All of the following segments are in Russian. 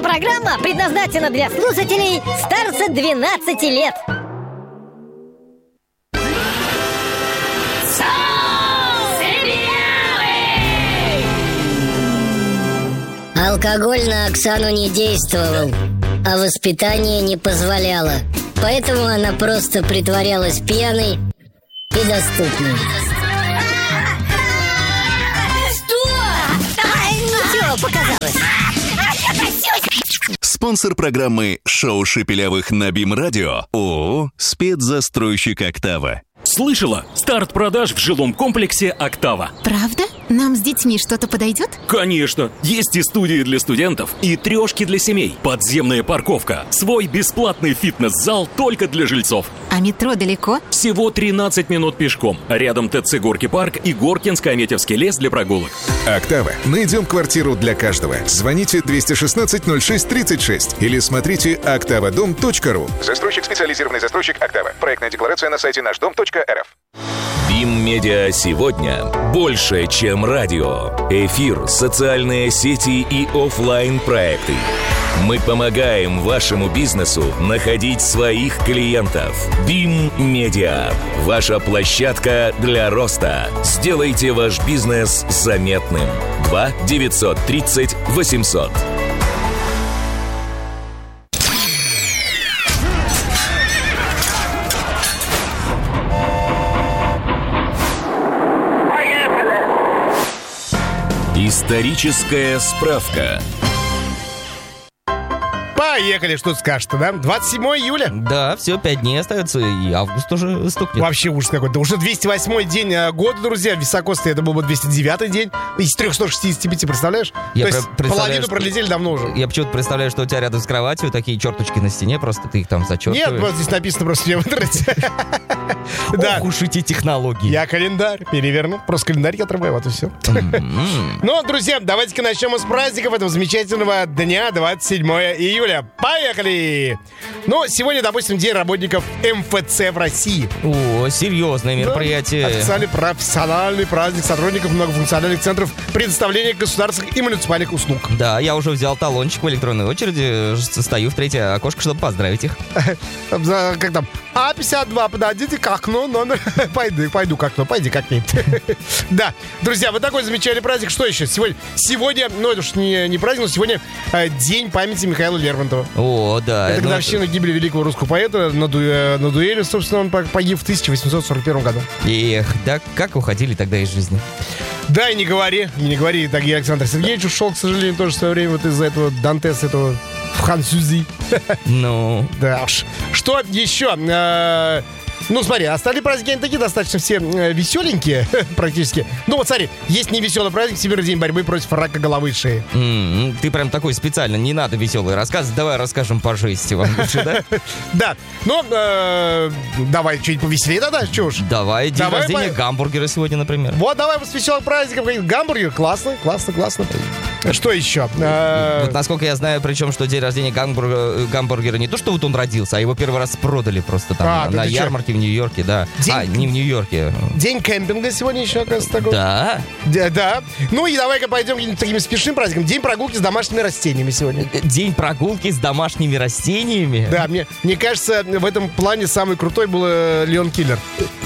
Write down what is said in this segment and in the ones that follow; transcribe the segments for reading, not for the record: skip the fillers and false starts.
программа предназначена для слушателей старше 12 лет. Алкоголь на Оксану не действовал, а воспитание не позволяло. Поэтому она просто притворялась пьяной и доступной. Что? Ничего, показалось. Спонсор программы «Шоу Шепелявых» на БИМ-радио ООО «Спецзастройщик Октава». Слышала? Старт продаж в жилом комплексе «Октава». Правда? Нам с детьми что-то подойдет? Конечно! Есть и студии для студентов, и трешки для семей, подземная парковка, свой бесплатный фитнес-зал только для жильцов. А метро далеко? Всего 13 минут пешком. Рядом ТЦ «Горки парк» и Горкинско-Аметьевский лес для прогулок. «Октава». Найдем квартиру для каждого. Звоните 216-06-36 или смотрите oktavadom.ru. Застройщик, специализированный застройщик «Октава». Проектная декларация на сайте нашдом.рф. БИМ-медиа сегодня больше, чем радио. Эфир, социальные сети и офлайн проекты. Мы помогаем вашему бизнесу находить своих клиентов. БИМ-медиа. Ваша площадка для роста. Сделайте ваш бизнес заметным. 2-930-800. Историческая справка. Поехали, что скажешь-то, да? 27 июля. Да, все, 5 дней остается, и август уже стукнет. Вообще ужас какой-то. Уже 208-й день года, друзья. Високосный, это был бы 209-й день. Из 365, представляешь? Я То есть половину пролетели давно уже. Я почему-то представляю, что у тебя рядом с кроватью такие черточки на стене, просто ты их там зачеркиваешь. Нет, вот здесь написано просто мне в интернете. Да. Ох уж эти технологии. Я календарь переверну. Просто календарь я отрываю, вот и все. Ну, друзья, давайте-ка начнем с праздников этого замечательного дня, 27 июля. Поехали! Ну, сегодня, допустим, День работников МФЦ в России. О, серьезное мероприятие. Официальный профессиональный праздник сотрудников многофункциональных центров предоставления государственных и муниципальных услуг. Да, я уже взял талончик в электронной очереди, стою в третье окошко, чтобы поздравить их. Как там? А52, подойдите к окну, номер... Пойду к окну, пойди к окну. Да, друзья, вот такой замечательный праздник. Что еще? Сегодня, ну это уж не праздник, но сегодня День памяти Михаила Лермонтова. О, да. Это годовщина гибели великого русского поэта. На дуэли, собственно, он погиб в 1841 году. Эх, да как уходили тогда из жизни. Да, и не говори. Так и Александр Сергеевич ушел, к сожалению, тоже в свое время вот из-за этого Дантеса, этого французи. Ну. Да уж. Что еще? Ну, смотри, остальные праздники, они такие достаточно все веселенькие, практически. Ну, вот смотри, есть невеселый праздник, Всемирный день борьбы против рака головы и шеи. Ты прям такой специально, не надо веселый рассказ, давай расскажем по жести вам лучше, да? Да, ну, давай что-нибудь повеселее тогда, чего уж. Давай, день рождения гамбургера сегодня, например. Вот, давай с веселым праздником, гамбургер, классно. Что еще? Вот, насколько я знаю, причем, что день рождения гамбургера не то, что вот он родился, а его первый раз продали просто там на ярмарке в Нью-Йорке, да. Не в Нью-Йорке. День кемпинга сегодня еще, оказывается, такой. Да. Да. Ну и давай-ка пойдем к таким смешным праздникам. День прогулки с домашними растениями сегодня. День прогулки с домашними растениями? Да, мне кажется, в этом плане самый крутой был Леон Киллер.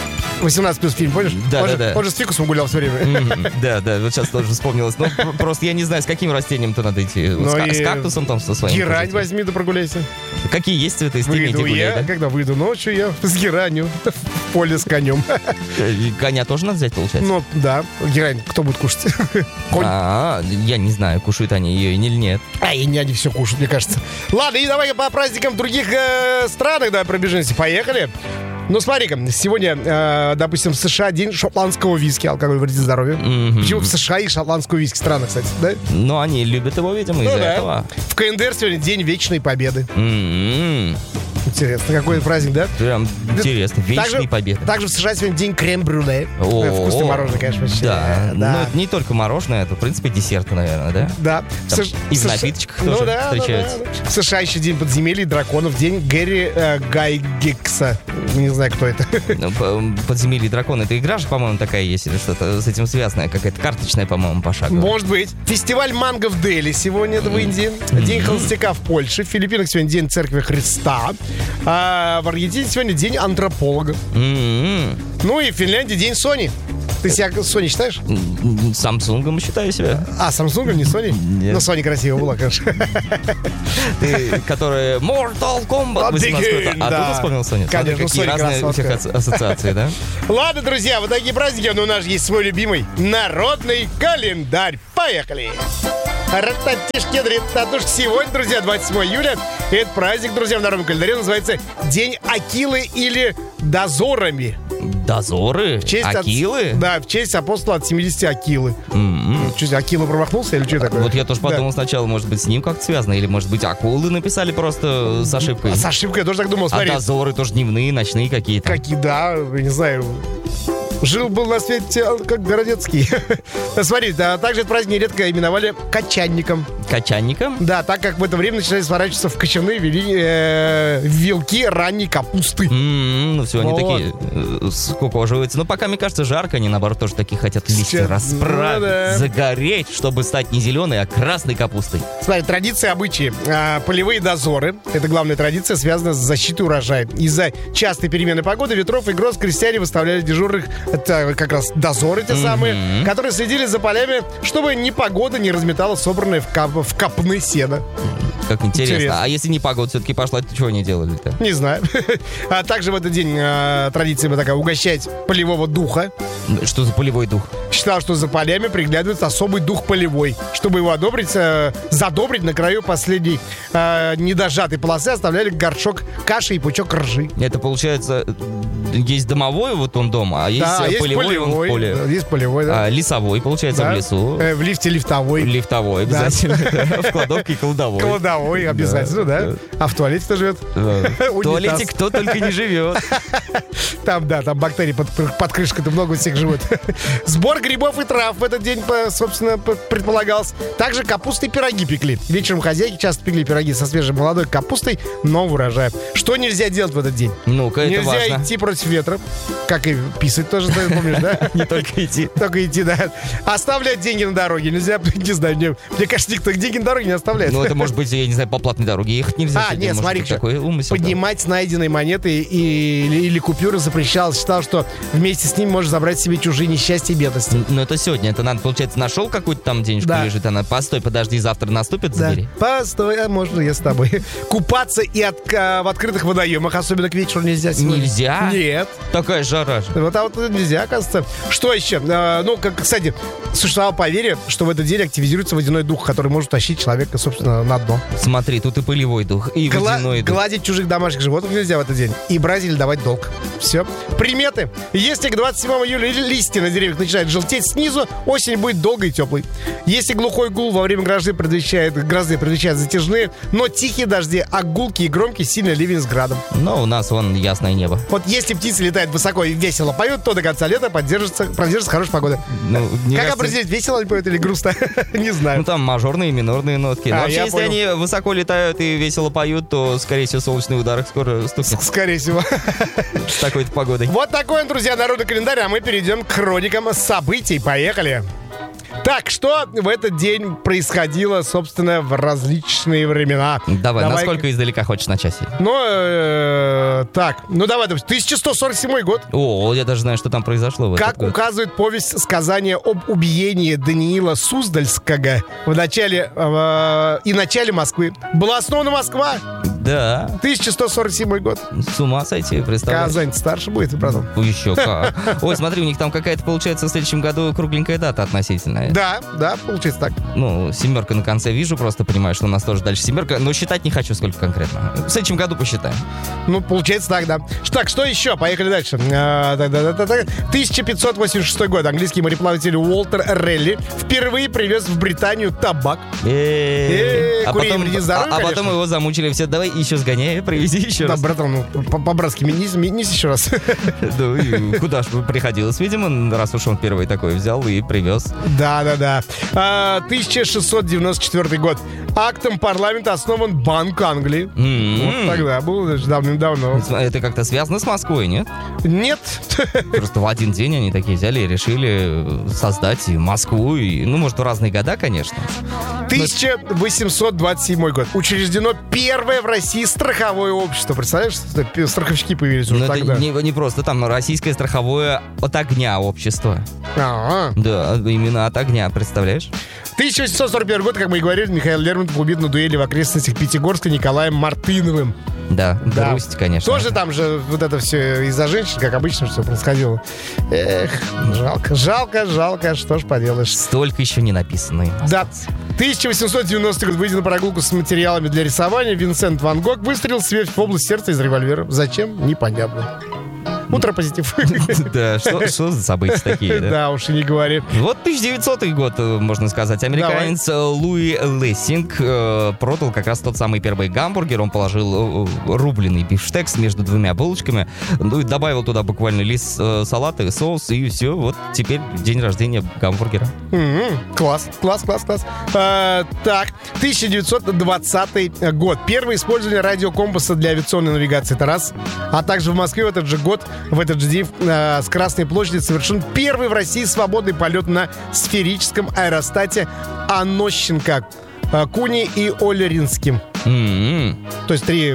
18+ фильм, помнишь? Да. Он же с фикусом гулял все время. Да, вот сейчас тоже вспомнилось. Ну, просто я не знаю, с каким растением-то надо идти. С кактусом там со своим. Герань возьми да прогуляйся. Какие есть цветы? С теми гуляй, да? Когда выйду ночью, я с геранью в поле с конем. Коня тоже надо взять, получается? Ну, да. Герань кто будет кушать? Конь. Я не знаю, кушают они ее или нет. И не они все кушают, мне кажется. Ладно, и давай по праздникам в других странах, давай пробежимся. Поехали. Ну, смотри-ка, сегодня, допустим, в США день шотландского виски, алкоголь вредит здоровью. Почему в США и шотландского виски? Странно, кстати, да? Ну, они любят его, видимо, из-за этого. В КНДР сегодня день вечной победы. Интересно, какой праздник, да? Прям интересно. Вечные победы. Также в США сегодня день крем-брюле. Вкусное мороженое, конечно, вообще. Да. Но это не только мороженое, это, в принципе, десерты, наверное, да? Да. И в напиточках тоже встречаются. В США еще день подземелий драконов, день Гэри Гайгекса. Не знаю, кто это. Подземелье и драконы. Это игра же, по-моему, такая есть, или что-то с этим связанное, какая-то карточная, по-моему, пошаговая. Может быть. Фестиваль манго в Дели сегодня, это в Индии. День холостяка в Польше. В Филиппинах сегодня день Церкви Христа. А в Аргентине сегодня день антрополога. Ну и в Финляндии день Sony. Ты себя Sony считаешь? Самсунгом считаю себя. А, Samsung, не Sony? Нет. Ну, Sony красиво было, конечно. Ты, который Mortal Kombat 18. А да. тут вспомнил Sony? Конечно, какие Sony разные у всех красотка. ассоциации, да? Ладно, друзья, вот такие праздники, но у нас есть свой любимый народный календарь. Поехали! Рататишки-дритатуш. Сегодня, друзья, 27 июля. Этот праздник, друзья, в народном календаре называется День Акилы или Дозорами. Дозоры? Акилы? Да, в честь апостола от 70 Акилы. Что, Акила промахнулся или что такое? Вот я тоже подумал сначала, может быть, с ним как-то связано, или, может быть, акулы написали просто с ошибкой. С ошибкой, я тоже так думал, смотри. А дозоры тоже дневные, ночные какие-то. Какие, да, я не знаю... Жил-был на свете как Городецкий. Смотри, да, также этот праздник редко именовали качанником. Качанником? Да, так как в это время начинали сворачиваться в кочаны вилки ранней капусты. Ну все, они такие скукоживаются. Но пока, мне кажется, жарко, они, наоборот, тоже такие хотят листья расправить, загореть, чтобы стать не зеленой, а красной капустой. Смотри, традиции, обычаи. Полевые дозоры. Это главная традиция, связана с защитой урожая. Из-за частой перемены погоды, ветров и гроз крестьяне выставляли дежурных. Это как раз дозоры те самые, которые следили за полями, чтобы непогода не разметала собранное в копны сено. Как интересно. А если непогода все-таки пошла, то чего они делали-то? Не знаю. А также в этот день традиция такая угощать полевого духа. Что за полевой дух? Считал, что за полями приглядывается особый дух полевой. Чтобы его задобрить, на краю последней недожатой полосы оставляли горшок каши и пучок ржи. Это получается, есть домовой вот он дома, а есть, да, полевой он в поле. Есть полевой, да. А лесовой, получается, да? В лесу. В лифте лифтовой. Лифтовой, обязательно. В кладовке кладовой. Кладовой, обязательно, да. А в туалете кто живет? В туалете кто только не живет. Там, да, там бактерии под крышкой-то много всех живут. Сбор грибов и трав в этот день, собственно, предполагался. Также капусты и пироги пекли. Вечером хозяйки часто пекли пироги со свежей молодой капустой нового урожая. Что нельзя делать в этот день? Ну-ка, это важно. Нельзя идти против ветра. Как и писать тоже, ты помнишь, да? Не только идти. Только идти, да. Оставлять деньги на дороге. Нельзя, не знаю, мне кажется, никто деньги на дороге не оставляет. Ну, это может быть, я не знаю, по платной дороге ехать нельзя. Нет, смотри, умысел, поднимать найденные монеты или купюры запрещалось. Считал, что вместе с ними можешь забрать себе чужие несчастья и бедности. Но это сегодня. Это надо, получается, нашел какую-то там денежку, да. Лежит, она, постой, подожди, завтра наступит, забери. Да. Постой, а можно я с тобой. Купаться и в открытых водоемах, особенно к вечеру, нельзя сегодня. Нельзя? Нет. Такая жара. Вот нельзя, оказывается. Что еще? Кстати, существовало поверье, что в этот день активизируется водяной дух, который может тащить человека, собственно, на дно. Смотри, тут и полевой дух, и водяной дух. Гладить чужих домашних животных нельзя в этот день. И брать или давать долг. Все. Приметы. Если к 27 июля листья на деревьях начинают желтеть снизу, осень будет долгой и теплой. Если глухой гул во время грозы предвещает затяжные, но тихие дожди, а гулкие и громкие сильный ливень с градом. Но у нас вон ясное небо. Вот если птицы летают высоко и весело поют, то до конца лета продержится хорошая погода. Как определить, весело они поют или грустно? Не знаю. Ну там мажорные и минорные нотки. Но вообще, если они высоко летают и весело поют, то, скорее всего, солнечный удар их скоро стукнет. Скорее всего. С такой-то погодой. Вот такой он, друзья, народный календарь, а мы перейдем к хроникам событий. Поехали. Так, что в этот день происходило, собственно, в различные времена? Давай, насколько издалека хочешь начать? Давай, 1147 год. О, я даже знаю, что там произошло. Как указывает повесть сказания об убиении Даниила Суздальского в начале Москвы. Была основана Москва. Да. 1147 год. С ума сойти, представляешь? Казань старше будет, братан. Еще как. Ой, смотри, у них там какая-то, получается, в следующем году кругленькая дата относительная. Да, получается так. Семерка на конце вижу, просто понимаю, что у нас тоже дальше семерка, но считать не хочу, сколько конкретно. В следующем году посчитаем. Получается так, да. Так, что еще? Поехали дальше. 1586 год. Английский мореплаватель Уолтер Релли впервые привез в Британию табак. А потом его замучили все. Давай еще сгоняй, привези еще раз. Да, братан, по-братски минись еще раз. Ну, и куда же приходилось, видимо, раз уж он первый такой взял и привез. Да. 1694 год. Актом парламента основан Банк Англии. Вот тогда был, даже давным-давно. Это как-то связано с Москвой, нет? Нет. Просто в один день они такие взяли и решили создать и Москву, и, ну, может, в разные года, конечно. 1827 год. Учреждено первое в России страховое общество. Представляешь, страховщики появились уже тогда? Это не просто там российское страховое от огня общество. Да, именно от огня, представляешь? 1841 год, как мы и говорили, Михаил Лермонтов убит на дуэли в окрестностях Пятигорска Николаем Мартыновым. Да, грусть, конечно. Тоже там же вот это все из-за женщин, как обычно, все происходило. Эх, жалко, что ж поделаешь. Столько еще не написано. Да. 1890 год. Выйдя на прогулку с материалами для рисования, Винсент Ван Гог выстрелил себе в область сердца из револьвера. Зачем? Непонятно. Утро позитив. Да, что за события такие, да? Да, уж и не говори. Вот 1900 год, можно сказать. Американец Луи Лессинг продал как раз тот самый первый гамбургер. Он положил рубленый бифштекс между двумя булочками, ну и добавил туда буквально лист салата, соус, и все. Вот теперь день рождения гамбургера. Класс. Так, 1920 год. Первое использование радиокомпаса для авиационной навигации. Это раз. А также в Москве в этот же год, в этот же день с Красной площади совершен первый в России свободный полет на сферическом аэростате Анощенко, Куни и Олеринским. То есть три,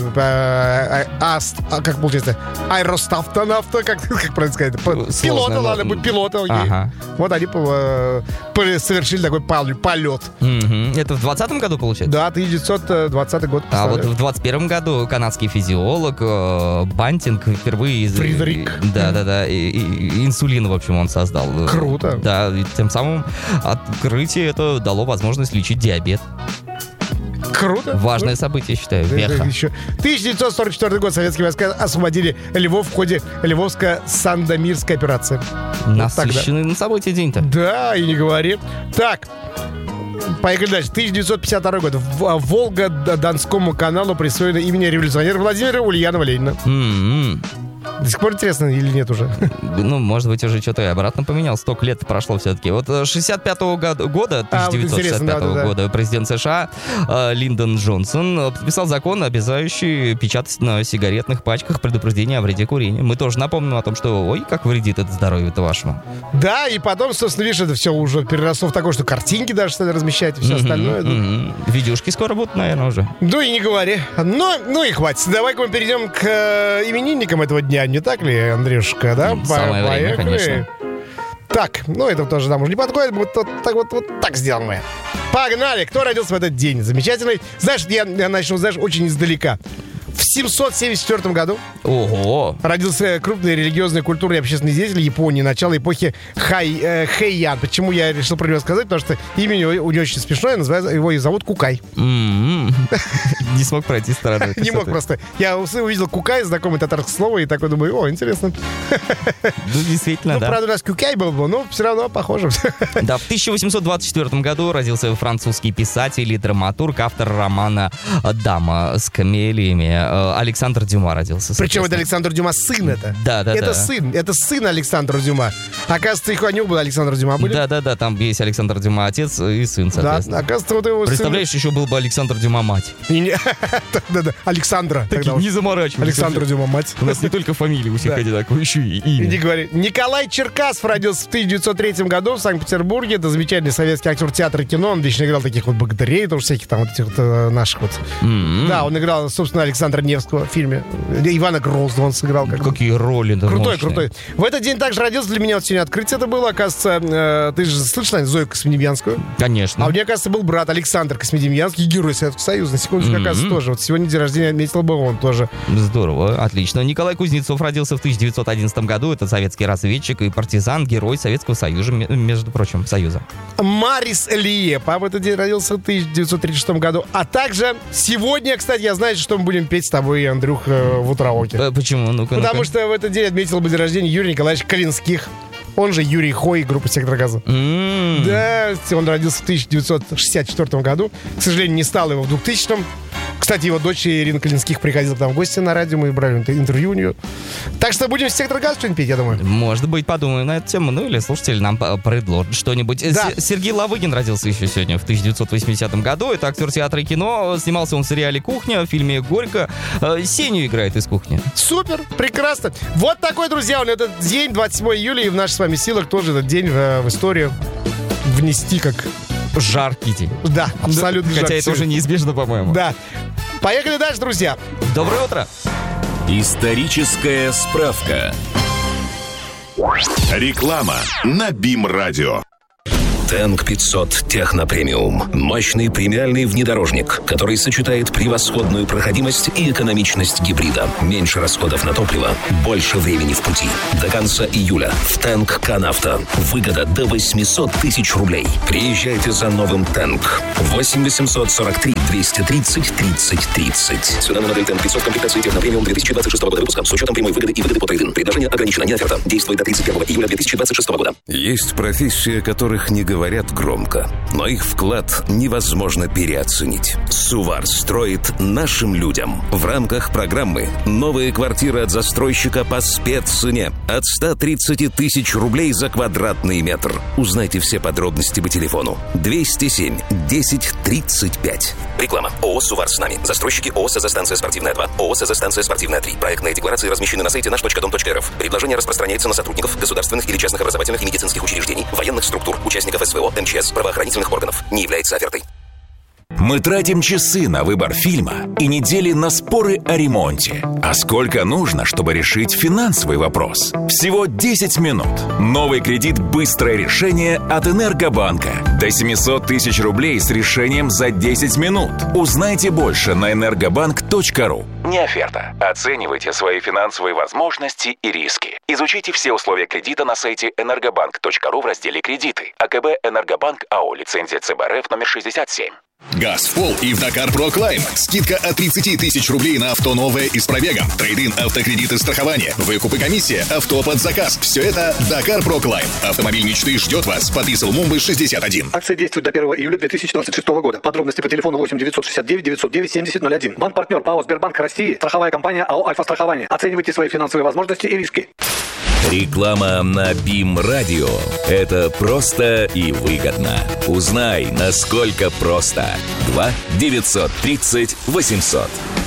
как получается, аэростафтонавта, как правильно сказать, пилота, ладно, будь пилота. Ага. Вот они совершили такой полет. Это в 20-м году, получается? Да, 1920 год. А вот в 21-м году канадский физиолог Бантинг впервые... Фридерик. Да, инсулин, в общем, он создал. Круто. Да, и тем самым открытие это дало возможность лечить диабет. Круто. Важное событие, считаю. Веха. 1944 год. Советские войска освободили Львов в ходе Львовско-Сандомирской операции. Насыщенный на события день-то. Да, и не говори. Так, поехали дальше. 1952 год. В Волго-Донскому каналу присвоено имени революционера Владимира Ульянова Ленина. До сих пор интересно или нет уже? Ну, может быть, уже что-то и обратно поменял. Столько лет прошло все-таки. Вот 65-го года, 1965 года, президент США Линдон Джонсон подписал закон, обязающий печатать на сигаретных пачках предупреждение о вреде курения. Мы тоже напомним о том, что, ой, как вредит это здоровью-то вашему. Да, и потом, собственно, видишь, это все уже переросло в такое, что картинки даже стали размещать и все остальное. Видюшки скоро будут, наверное, уже. Ну и не говори. Ну и хватит. Давай-ка мы перейдем к именинникам этого дня. Не так ли, Андрюшка, да? Самое время, конечно. Так, ну это тоже нам уже не подходит. Вот так сделаем мы. Погнали! Кто родился в этот день? Замечательный. Знаешь, я начну, очень издалека. В 774 году родился крупный религиозный, культурный и общественный деятель Японии, начало эпохи Хэйян. Почему я решил про него сказать? Потому что имя у него очень смешное, его зовут Кукай. Не смог пройти стороной. Не мог просто. Я увидел Кукай, знакомое татарское слово, и такой думаю, о, интересно. Ну, действительно, да. Ну, правда, у нас Кукай был, но все равно похоже. Да, в 1824 году родился французский писатель и драматург, автор романа «Дама с камелиями». Александр Дюма родился. Причем это Александр Дюма сын это. Да. Это сын Александра Дюма. Оказывается, их у него был Александр Дюма были? Да, там есть Александр Дюма отец и сын, соответственно. Да, оказывается, вот его представляешь, еще был бы Александр Дюма мать. Да, Александра. Не заморачивайся. Александр Дюма мать. У нас не только фамилия у всех одинаковая, еще и имя. Не говори. Николай Черкасов родился в 1903 году в Санкт-Петербурге. Это замечательный советский актер театра и кино. Он вечно играл таких вот богатырей, тоже всяких там вот этих вот наших вот. Да, он играл, собственно, Александра Невского в фильме. Ивана Грозного он сыграл. Какие роли, да. Крутой. В этот день также родился, для меня вот сегодня открытие это было, оказывается, ты же слышал, наверное, Зою Космодемьянскую? Конечно. А у меня, оказывается, был брат Александр Космодемьянский, герой Советского Союза. На секундочку, оказывается, тоже. Вот сегодня день рождения отметил бы он тоже. Здорово, отлично. Николай Кузнецов родился в 1911 году. Это советский разведчик и партизан, герой Советского Союза, между прочим, Союза. Марис Лиепа в этот день родился в 1936 году. А также сегодня, кстати, я знаю, что мы будем петь с тобой, Андрюх, в утроуке. Почему? Ну-ка. Потому что в этот день отметил бы день рождения Юрий Николаевич Калинских. Он же Юрий Хой, группа «Сектор газа». Да, он родился в 1964 году. К сожалению, не стало его в 2000-м. Кстати, его дочь Ирина Клинских приходила к нам в гости на радио, мы брали интервью у нее. Так что будем с «Сектора газа» что-нибудь петь, я думаю. Может быть, подумаем на эту тему, ну или слушатели нам предложат что-нибудь. Да. Сергей Лавыгин родился еще сегодня, в 1980 году. Это актер театра и кино. Снимался он в сериале «Кухня», в фильме «Горько». Сеню играет из «Кухни». Супер, прекрасно. Вот такой, друзья, он этот день, 27 июля, и в наших с вами силах тоже этот день в историю внести как... Жаркий день. Да, абсолютно жаркий. Хотя это уже неизбежно, по-моему. Да. Поехали дальше, друзья. Доброе утро. Историческая справка. Реклама на БИМ-радио. Тэнк 500 Техно Премиум. Мощный премиальный внедорожник, который сочетает превосходную проходимость и экономичность гибрида. Меньше расходов на топливо, больше времени в пути. До конца июля в Тэнк Канавто. Выгода до 800 тысяч рублей. Приезжайте за новым Тэнк. 8 843 230 30 30. Цена на модель Тэнк 500 комплектации Техно Премиум 2026 года выпуска с учетом прямой выгоды и выгоды по трейд-ин. Предложение ограничено, не оферта. Действует до 31 июля 2026 года. Есть профессии, о которых не говорят громко, но их вклад невозможно переоценить. Сувар строит нашим людям. В рамках программы «Новые квартиры от застройщика по спеццене» от 130 тысяч рублей за квадратный метр. Узнайте все подробности по телефону 207 10 35. Реклама. ООО «Сувар с нами». Застройщики ООО «СЗ-станция спортивная 2», ООО «СЗ-станция спортивная 3». Проектные декларации размещены на сайте наш.дом.рф. Предложение распространяется на сотрудников государственных или частных образовательных и медицинских учреждений, военных структур, участников СВО, МЧС, правоохранительных органов. Не является офертой. Мы тратим часы на выбор фильма и недели на споры о ремонте. А сколько нужно, чтобы решить финансовый вопрос? Всего 10 минут. Новый кредит «Быстрое решение» от Энергобанка. До 700 тысяч рублей с решением за 10 минут. Узнайте больше на energobank.ru. Не оферта. Оценивайте свои финансовые возможности и риски. Изучите все условия кредита на сайте energobank.ru в разделе «Кредиты». АКБ «Энергобанк» АО. Лицензия ЦБ РФ номер 67. Газ в пол и в Dakar Pro Climb. Скидка от 30 тысяч рублей на авто новое и с пробегом. Трейд-ин, автокредиты, страхование. Выкуп и комиссия. Авто под заказ. Все это Dakar Pro Climb. Автомобиль мечты ждет вас. Подписал Мумбай 61. Акция действует до 1 июля 2026 года. Подробности по телефону 8 969 909 7001. Банк-партнер ПАО Сбербанк России. Страховая компания АО Альфа-страхование. Оценивайте свои финансовые возможности и риски. Реклама на БИМ-радио. Это просто и выгодно. Узнай, насколько просто. 2 930 800.